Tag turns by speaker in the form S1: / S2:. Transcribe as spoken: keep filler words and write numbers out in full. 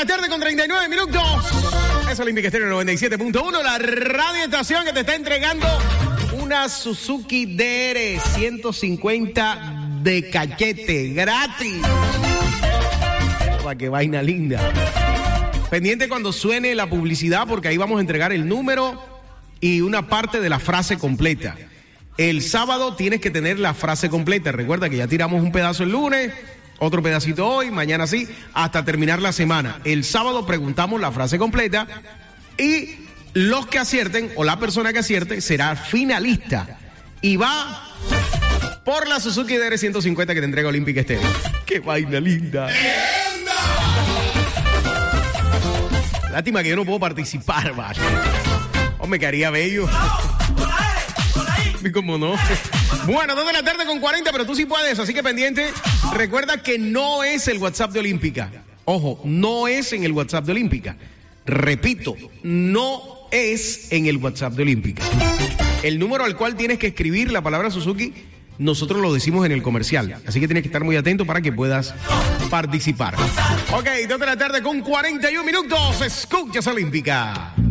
S1: la tarde con treinta y nueve minutos. Es Olímpica Estéreo noventa y siete punto uno, la radioestación que te está entregando una Suzuki D R ciento cincuenta de cachete, gratis. ¡Qué, qué vaina linda! Pendiente cuando suene la publicidad, porque ahí vamos a entregar el número y una parte de la frase completa. El sábado tienes que tener la frase completa. Recuerda que ya tiramos un pedazo el lunes, otro pedacito hoy, mañana sí, hasta terminar la semana. El sábado preguntamos la frase completa y los que acierten, o la persona que acierte, será finalista y va por la Suzuki D R ciento cincuenta que te entrega Olímpica Estéreo. ¡Qué vaina linda! Lástima que yo no puedo participar, vale. Oh, me quedaría bello. Y cómo no. Bueno, dos de la tarde con cuarenta, pero tú sí puedes, así que pendiente. Recuerda que no es el WhatsApp de Olímpica. Ojo, no es en el WhatsApp de Olímpica. Repito, no es en el WhatsApp de Olímpica. El número al cual tienes que escribir la palabra Suzuki, nosotros lo decimos en el comercial. Así que tienes que estar muy atento para que puedas participar. Ok, dos de la tarde con cuarenta y un minutos. Escuchas Olímpica.